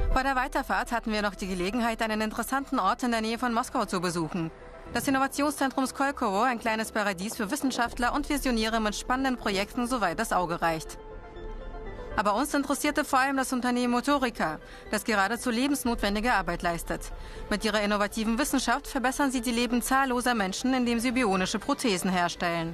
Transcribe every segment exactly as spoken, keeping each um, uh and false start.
Bei der Weiterfahrt hatten wir noch die Gelegenheit, einen interessanten Ort in der Nähe von Moskau zu besuchen. Das Innovationszentrum Skolkovo, ein kleines Paradies für Wissenschaftler und Visionäre mit spannenden Projekten, soweit das Auge reicht. Aber uns interessierte vor allem das Unternehmen Motorica, das geradezu lebensnotwendige Arbeit leistet. Mit ihrer innovativen Wissenschaft verbessern sie die Leben zahlloser Menschen, indem sie bionische Prothesen herstellen.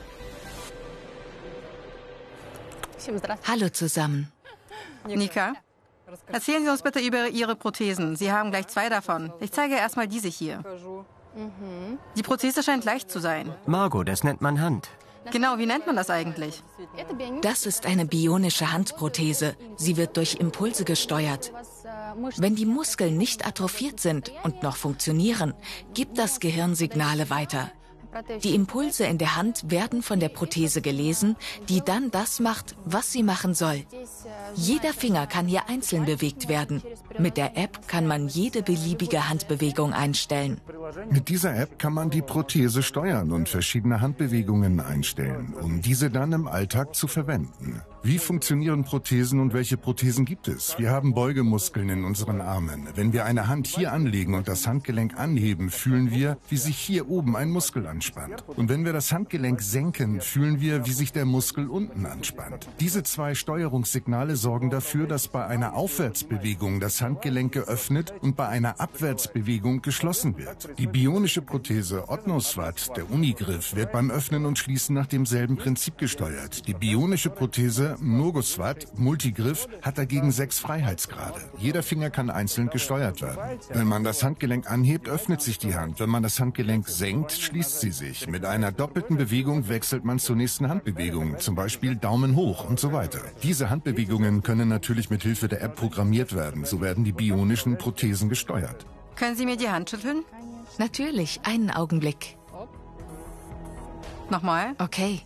Hallo zusammen. Nika, erzählen Sie uns bitte über Ihre Prothesen. Sie haben gleich zwei davon. Ich zeige erstmal diese hier. Die Prothese scheint leicht zu sein. Margot, das nennt man Hand. Genau, wie nennt man das eigentlich? Das ist eine bionische Handprothese. Sie wird durch Impulse gesteuert. Wenn die Muskeln nicht atrophiert sind und noch funktionieren, gibt das Gehirn Signale weiter. Die Impulse in der Hand werden von der Prothese gelesen, die dann das macht, was sie machen soll. Jeder Finger kann hier einzeln bewegt werden. Mit der App kann man jede beliebige Handbewegung einstellen. Mit dieser App kann man die Prothese steuern und verschiedene Handbewegungen einstellen, um diese dann im Alltag zu verwenden. Wie funktionieren Prothesen und welche Prothesen gibt es? Wir haben Beugemuskeln in unseren Armen. Wenn wir eine Hand hier anlegen und das Handgelenk anheben, fühlen wir, wie sich hier oben ein Muskel anspannt. Und wenn wir das Handgelenk senken, fühlen wir, wie sich der Muskel unten anspannt. Diese zwei Steuerungssignale sorgen dafür, dass bei einer Aufwärtsbewegung das Handgelenk geöffnet und bei einer Abwärtsbewegung geschlossen wird. Die bionische Prothese Otnosvat, der Unigriff, wird beim Öffnen und Schließen nach demselben Prinzip gesteuert. Die bionische Prothese Nogosvat, Multigriff, hat dagegen sechs Freiheitsgrade. Jeder Finger kann einzeln gesteuert werden. Wenn man das Handgelenk anhebt, öffnet sich die Hand. Wenn man das Handgelenk senkt, schließt sie sich. Mit einer doppelten Bewegung wechselt man zur nächsten Handbewegung, zum Beispiel Daumen hoch und so weiter. Diese Handbewegungen können natürlich mit Hilfe der App programmiert werden. So werden die bionischen Prothesen gesteuert. Können Sie mir die Hand schütteln? Natürlich, einen Augenblick. Nochmal? Okay.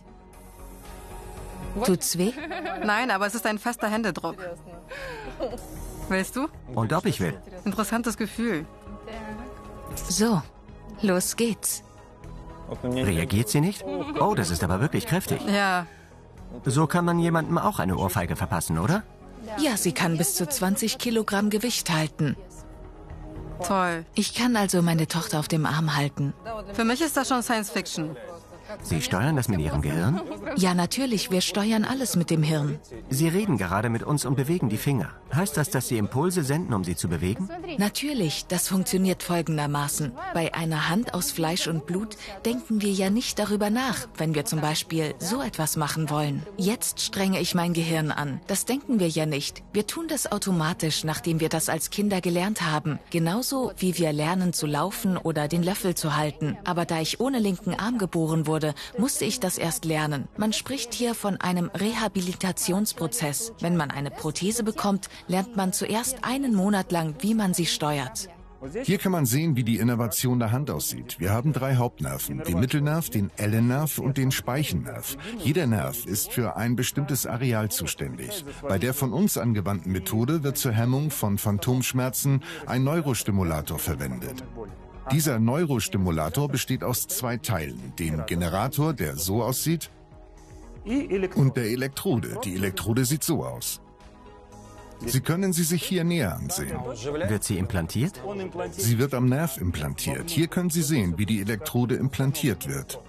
Tut's weh? Nein, aber es ist ein fester Händedruck. Willst du? Und ob ich will. Interessantes Gefühl. So, los geht's. Reagiert sie nicht? Oh, das ist aber wirklich kräftig. Ja. So kann man jemandem auch eine Ohrfeige verpassen, oder? Ja, sie kann bis zu zwanzig Kilogramm Gewicht halten. Toll. Ich kann also meine Tochter auf dem Arm halten. Für mich ist das schon Science Fiction. Sie steuern das mit Ihrem Gehirn? Ja, natürlich, wir steuern alles mit dem Hirn. Sie reden gerade mit uns und bewegen die Finger. Heißt das, dass Sie Impulse senden, um sie zu bewegen? Natürlich, das funktioniert folgendermaßen. Bei einer Hand aus Fleisch und Blut denken wir ja nicht darüber nach, wenn wir zum Beispiel so etwas machen wollen. Jetzt strenge ich mein Gehirn an. Das denken wir ja nicht. Wir tun das automatisch, nachdem wir das als Kinder gelernt haben. Genauso wie wir lernen zu laufen oder den Löffel zu halten. Aber da ich ohne linken Arm geboren wurde, musste ich das erst lernen. Man spricht hier von einem Rehabilitationsprozess. Wenn man eine Prothese bekommt, lernt man zuerst einen Monat lang, wie man sie steuert. Hier kann man sehen, wie die Innovation der Hand aussieht. Wir haben drei Hauptnerven, den Mittelnerv, den Ellennerv und den Speichennerv. Jeder Nerv ist für ein bestimmtes Areal zuständig. Bei der von uns angewandten Methode wird zur Hemmung von Phantomschmerzen ein Neurostimulator verwendet. Dieser Neurostimulator besteht aus zwei Teilen, dem Generator, der so aussieht, und der Elektrode. Die Elektrode sieht so aus. Sie können sie sich hier näher ansehen. Wird sie implantiert? Sie wird am Nerv implantiert. Hier können Sie sehen, wie die Elektrode implantiert wird.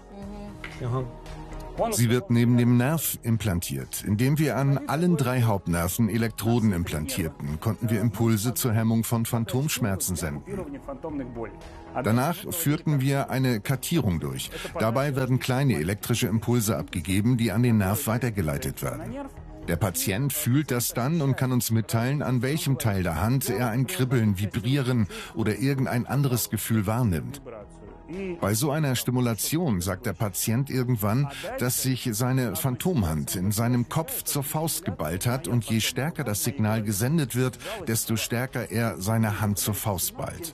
Sie wird neben dem Nerv implantiert. Indem wir an allen drei Hauptnerven Elektroden implantierten, konnten wir Impulse zur Hemmung von Phantomschmerzen senden. Danach führten wir eine Kartierung durch. Dabei werden kleine elektrische Impulse abgegeben, die an den Nerv weitergeleitet werden. Der Patient fühlt das dann und kann uns mitteilen, an welchem Teil der Hand er ein Kribbeln, Vibrieren oder irgendein anderes Gefühl wahrnimmt. Bei so einer Stimulation sagt der Patient irgendwann, dass sich seine Phantomhand in seinem Kopf zur Faust geballt hat und je stärker das Signal gesendet wird, desto stärker er seine Hand zur Faust ballt.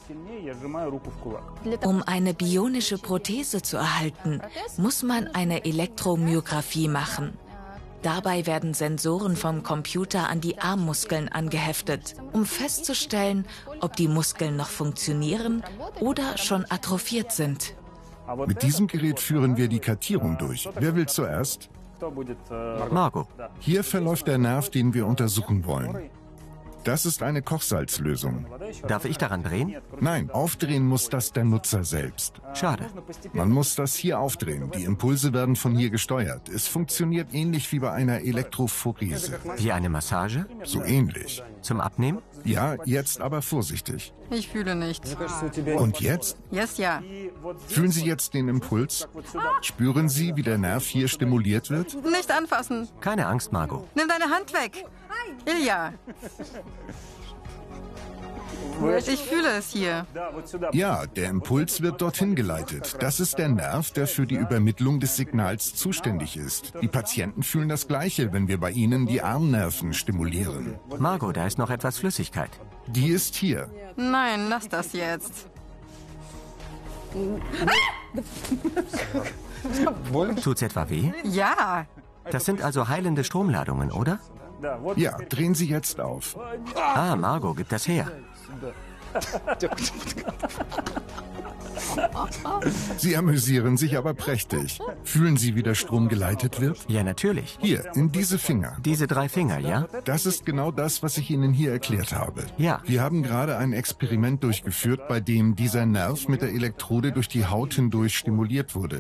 Um eine bionische Prothese zu erhalten, muss man eine Elektromyographie machen. Dabei werden Sensoren vom Computer an die Armmuskeln angeheftet, um festzustellen, ob die Muskeln noch funktionieren oder schon atrophiert sind. Mit diesem Gerät führen wir die Kartierung durch. Wer will zuerst? Margot. Hier verläuft der Nerv, den wir untersuchen wollen. Das ist eine Kochsalzlösung. Darf ich daran drehen? Nein, aufdrehen muss das der Nutzer selbst. Schade. Man muss das hier aufdrehen. Die Impulse werden von hier gesteuert. Es funktioniert ähnlich wie bei einer Elektrophorese. Wie eine Massage? So ähnlich. Zum Abnehmen? Ja, jetzt aber vorsichtig. Ich fühle nichts. Und jetzt? Yes, ja. Fühlen Sie jetzt den Impuls? Spüren Sie, wie der Nerv hier stimuliert wird? Nicht anfassen. Keine Angst, Margot. Nimm deine Hand weg. Ilja. Ich fühle es hier. Ja, der Impuls wird dorthin geleitet. Das ist der Nerv, der für die Übermittlung des Signals zuständig ist. Die Patienten fühlen das Gleiche, wenn wir bei ihnen die Armnerven stimulieren. Margot, da ist noch etwas Flüssigkeit. Die ist hier. Nein, lass das jetzt. Tut's etwa weh? Ja. Das sind also heilende Stromladungen, oder? Ja, drehen Sie jetzt auf. Ah, Margot, gib das her. Sie amüsieren sich aber prächtig. Fühlen Sie, wie der Strom geleitet wird? Ja, natürlich. Hier, in diese Finger. Diese drei Finger, ja? Das ist genau das, was ich Ihnen hier erklärt habe. Ja. Wir haben gerade ein Experiment durchgeführt, bei dem dieser Nerv mit der Elektrode durch die Haut hindurch stimuliert wurde.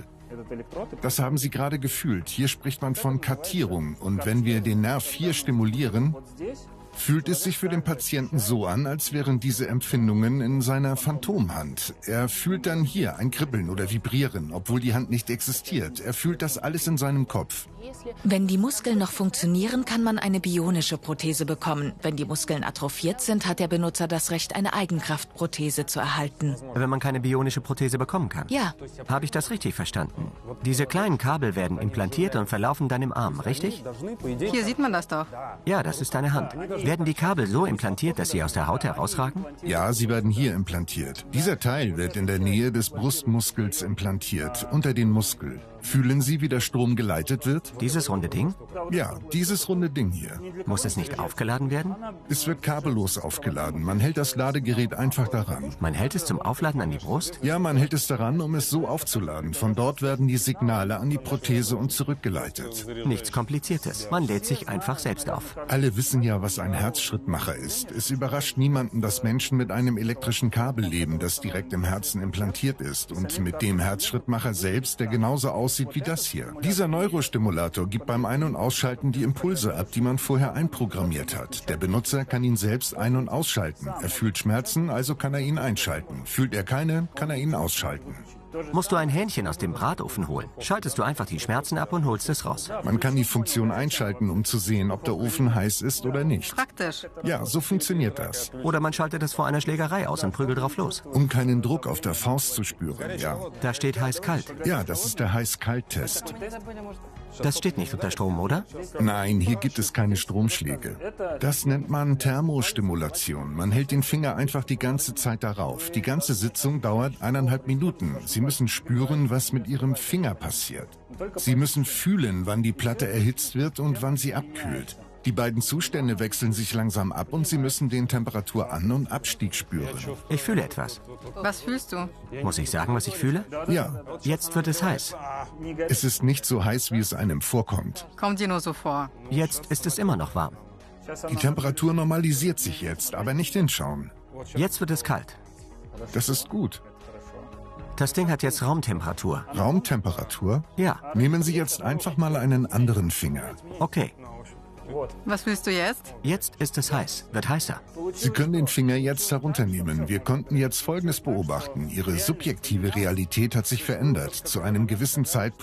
Das haben Sie gerade gefühlt. Hier spricht man von Kartierung. Und wenn wir den Nerv hier stimulieren, fühlt es sich für den Patienten so an, als wären diese Empfindungen in seiner Phantomhand. Er fühlt dann hier ein Kribbeln oder Vibrieren, obwohl die Hand nicht existiert. Er fühlt das alles in seinem Kopf. Wenn die Muskeln noch funktionieren, kann man eine bionische Prothese bekommen. Wenn die Muskeln atrophiert sind, hat der Benutzer das Recht, eine Eigenkraftprothese zu erhalten. Wenn man keine bionische Prothese bekommen kann? Ja. Habe ich das richtig verstanden? Diese kleinen Kabel werden implantiert und verlaufen dann im Arm, richtig? Hier sieht man das doch. Ja, das ist deine Hand. Werden die Kabel so implantiert, dass sie aus der Haut herausragen? Ja, sie werden hier implantiert. Dieser Teil wird in der Nähe des Brustmuskels implantiert, unter den Muskel. Fühlen Sie, wie der Strom geleitet wird? Dieses runde Ding? Ja, dieses runde Ding hier. Muss es nicht aufgeladen werden? Es wird kabellos aufgeladen. Man hält das Ladegerät einfach daran. Man hält es zum Aufladen an die Brust? Ja, man hält es daran, um es so aufzuladen. Von dort werden die Signale an die Prothese und zurückgeleitet. Nichts Kompliziertes. Man lädt sich einfach selbst auf. Alle wissen ja, was ein Herzschrittmacher ist. Es überrascht niemanden, dass Menschen mit einem elektrischen Kabel leben, das direkt im Herzen implantiert ist. Und mit dem Herzschrittmacher selbst, der genauso aussieht wie das hier. Dieser Neurostimulator gibt beim Ein- und Ausschalten die Impulse ab, die man vorher einprogrammiert hat. Der Benutzer kann ihn selbst ein- und ausschalten. Er fühlt Schmerzen, also kann er ihn einschalten. Fühlt er keine, kann er ihn ausschalten. Musst du ein Hähnchen aus dem Bratofen holen, schaltest du einfach die Schmerzen ab und holst es raus. Man kann die Funktion einschalten, um zu sehen, ob der Ofen heiß ist oder nicht. Praktisch. Ja, so funktioniert das. Oder man schaltet es vor einer Schlägerei aus und prügelt drauf los. Um keinen Druck auf der Faust zu spüren, ja. Da steht heiß-kalt. Ja, das ist der Heiß-Kalt-Test. Das steht nicht unter Strom, oder? Nein, hier gibt es keine Stromschläge. Das nennt man Thermostimulation. Man hält den Finger einfach die ganze Zeit darauf. Die ganze Sitzung dauert eineinhalb Minuten. Sie müssen spüren, was mit Ihrem Finger passiert. Sie müssen fühlen, wann die Platte erhitzt wird und wann sie abkühlt. Die beiden Zustände wechseln sich langsam ab und Sie müssen den Temperaturan- und Abstieg spüren. Ich fühle etwas. Was fühlst du? Muss ich sagen, was ich fühle? Ja, Jetzt wird es heiß. es ist nicht so heiß, wie es einem vorkommt. Kommt dir nur so vor. Jetzt ist es immer noch warm. Die Temperatur normalisiert sich jetzt, aber nicht hinschauen. Jetzt wird es kalt. Das ist gut. Das Ding hat jetzt Raumtemperatur. Raumtemperatur? Ja, Nehmen Sie jetzt einfach mal einen anderen Finger. okay. Was fühlst du jetzt? Jetzt ist es heiß. Wird heißer. Sie können den Finger jetzt herunternehmen. Wir konnten jetzt Folgendes beobachten. Ihre subjektive Realität hat sich verändert. Zu einem gewissen Zeitpunkt